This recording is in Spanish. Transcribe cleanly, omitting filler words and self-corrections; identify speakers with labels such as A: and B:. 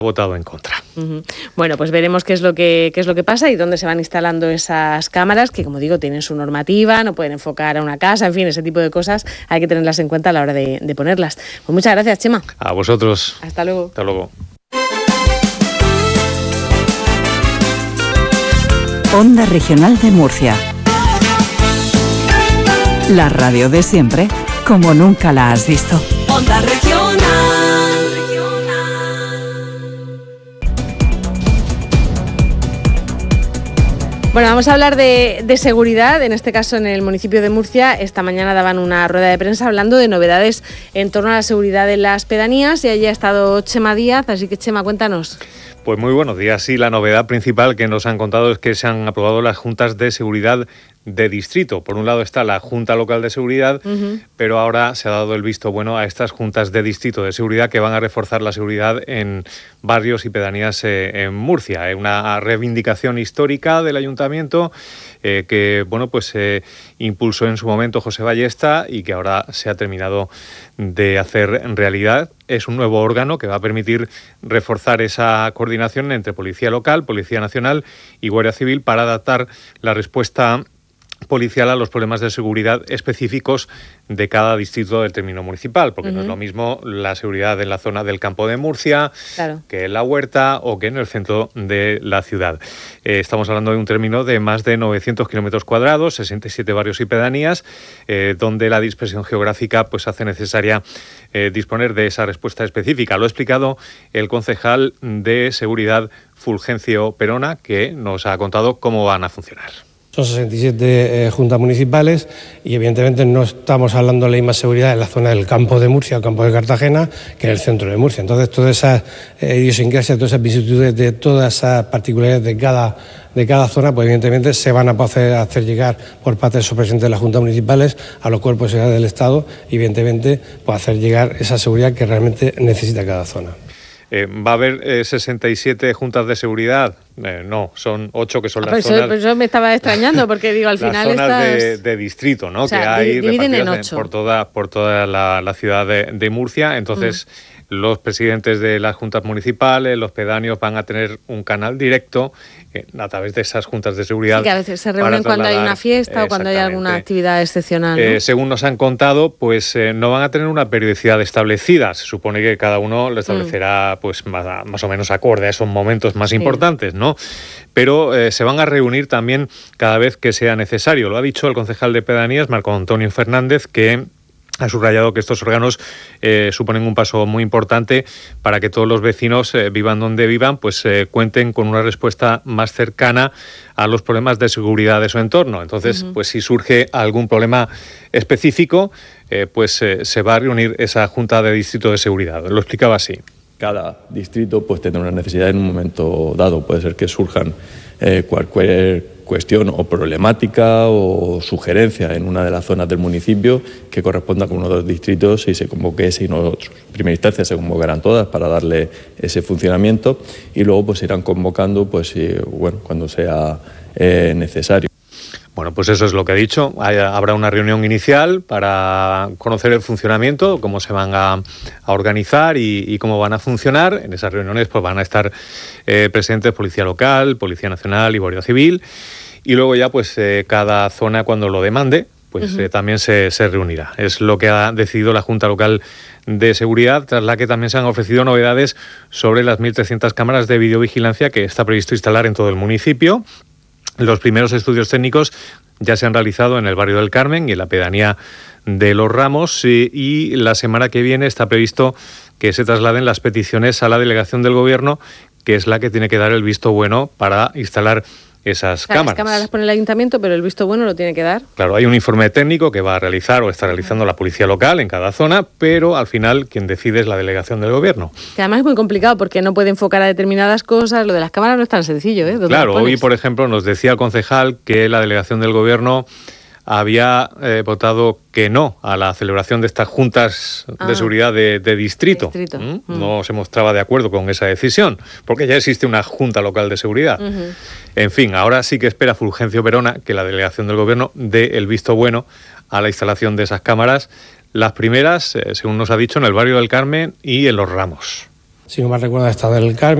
A: votado en contra.
B: Bueno, pues veremos qué es lo que pasa y dónde se van instalando esas cámaras, que como digo, tienen su normativa, no pueden enfocar a una casa, en fin, ese tipo de cosas hay que tenerlas en cuenta a la hora de ponerlas. Pues muchas gracias, Chema.
A: A vosotros.
B: Hasta luego.
A: Hasta luego.
C: Onda Regional de Murcia. La radio de siempre, como nunca la has visto.
D: Onda Regional.
B: Bueno, vamos a hablar de seguridad, en este caso en el municipio de Murcia. Esta mañana daban una rueda de prensa hablando de novedades en torno a la seguridad de las pedanías y allí ha estado Chema Díaz, así que Chema, cuéntanos.
A: Pues muy buenos días. Sí, la novedad principal que nos han contado es que se han aprobado las juntas de seguridad de distrito. Por un lado está la Junta Local de Seguridad, pero ahora se ha dado el visto bueno a estas juntas de distrito de seguridad que van a reforzar la seguridad en barrios y pedanías en Murcia. Es una reivindicación histórica del ayuntamiento que impulsó en su momento José Ballesta y que ahora se ha terminado de hacer realidad. Es un nuevo órgano que va a permitir reforzar esa coordinación entre Policía Local, Policía Nacional y Guardia Civil para adaptar la respuesta policial a los problemas de seguridad específicos de cada distrito del término municipal, porque no es lo mismo la seguridad en la zona del Campo de Murcia, claro, que en la Huerta o que en el centro de la ciudad. Estamos hablando de un término de más de 900 kilómetros cuadrados, 67 barrios y pedanías, donde la dispersión geográfica pues hace necesaria disponer de esa respuesta específica. Lo ha explicado el concejal de Seguridad, Fulgencio Perona, que nos ha contado cómo van a funcionar.
E: Son 67 juntas municipales y evidentemente no estamos hablando de la misma seguridad en la zona del Campo de Murcia o Campo de Cartagena que en el centro de Murcia. Entonces todas esas idiosincrasias, todas esas vicisitudes de todas esas particularidades de cada zona, pues evidentemente se van a poder hacer llegar por parte de esos presidentes de las juntas municipales a los cuerpos de seguridad del Estado y evidentemente pues hacer llegar esa seguridad que realmente necesita cada zona.
A: ¿Va a haber 67 juntas de seguridad? No, son 8 que son las zonas...
B: Pero eso me estaba extrañando porque digo, al final
A: las zonas de distrito, ¿no? O sea, que hay
B: repartidas
A: por toda la ciudad de Murcia. Entonces, los presidentes de las juntas municipales, los pedáneos van a tener un canal directo a través de esas juntas de seguridad.
B: Sí, que a veces se reúnen cuando hay una fiesta o cuando hay alguna actividad excepcional, ¿no?
A: Según nos han contado, pues no van a tener una periodicidad establecida. Se supone que cada uno lo establecerá pues más o menos acorde a esos momentos más importantes, ¿no? Pero se van a reunir también cada vez que sea necesario. Lo ha dicho el concejal de pedanías, Marco Antonio Fernández, que ha subrayado que estos órganos suponen un paso muy importante para que todos los vecinos, vivan donde vivan, pues cuenten con una respuesta más cercana a los problemas de seguridad de su entorno. Entonces, pues si surge algún problema específico, se va a reunir esa Junta de Distrito de Seguridad. Lo explicaba así.
F: Cada distrito pues tendrá una necesidad en un momento dado. Puede ser que surjan cualquier cuestión o problemática o sugerencia en una de las zonas del municipio que corresponda con uno de los distritos y se convoque ese y no otros. En primera instancia se convocarán todas para darle ese funcionamiento y luego pues se irán convocando cuando sea necesario.
A: Bueno, pues eso es lo que ha dicho. Habrá una reunión inicial para conocer el funcionamiento, cómo se van a organizar y cómo van a funcionar. En esas reuniones pues van a estar presentes Policía Local, Policía Nacional y Guardia Civil. Y luego ya pues cada zona, cuando lo demande, pues también se reunirá. Es lo que ha decidido la Junta Local de Seguridad, tras la que también se han ofrecido novedades sobre las 1.300 cámaras de videovigilancia que está previsto instalar en todo el municipio. Los primeros estudios técnicos ya se han realizado en el barrio del Carmen y en la pedanía de Los Ramos y la semana que viene está previsto que se trasladen las peticiones a la delegación del Gobierno, que es la que tiene que dar el visto bueno para instalar esas cámaras.
B: Las cámaras las pone el ayuntamiento, pero el visto bueno lo tiene que dar.
A: Claro, hay un informe técnico que va a realizar o está realizando la policía local en cada zona, pero al final quien decide es la delegación del Gobierno.
B: Que además es muy complicado porque no puede enfocar a determinadas cosas. Lo de las cámaras no es tan sencillo, ¿eh?
A: Claro, hoy por ejemplo nos decía el concejal que la delegación del Gobierno había votado que no a la celebración de estas juntas de seguridad de distrito. No se mostraba de acuerdo con esa decisión, porque ya existe una junta local de seguridad. En fin, ahora sí que espera Fulgencio Perona que la delegación del Gobierno dé el visto bueno a la instalación de esas cámaras. Las primeras, según nos ha dicho, en el barrio del Carmen y en Los Ramos.
E: si no mal recuerdo, ha estado en el Carmen.